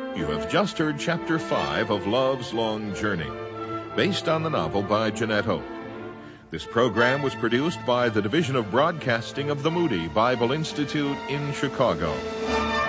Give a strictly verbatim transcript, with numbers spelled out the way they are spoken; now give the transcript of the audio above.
You have just heard Chapter five of Love's Long Journey, based on the novel by Jeanette Hope. This program was produced by the Division of Broadcasting of the Moody Bible Institute in Chicago.